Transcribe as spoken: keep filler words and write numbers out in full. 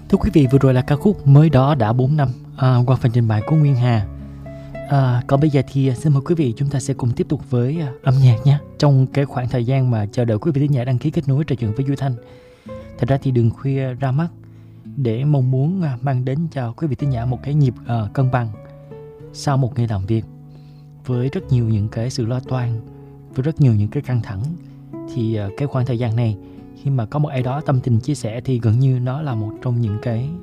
Thưa quý vị, vừa rồi là ca khúc Mới Đó Đã bốn năm à, qua phần trình bày của Nguyên Hà. À, còn bây giờ thì xin mời quý vị chúng ta sẽ cùng tiếp tục với uh, âm nhạc nhé. Trong cái khoảng thời gian mà chờ đợi quý vị thính giả đăng ký kết nối trò chuyện với Duy Thanh. Thật ra thì Đường Khuya ra mắt để mong muốn uh, mang đến cho quý vị thính giả một cái nhịp uh, cân bằng sau một ngày làm việc với rất nhiều những cái sự lo toan, với rất nhiều những cái căng thẳng. Thì uh, cái khoảng thời gian này khi mà có một ai đó tâm tình chia sẻ thì gần như nó là một trong những cái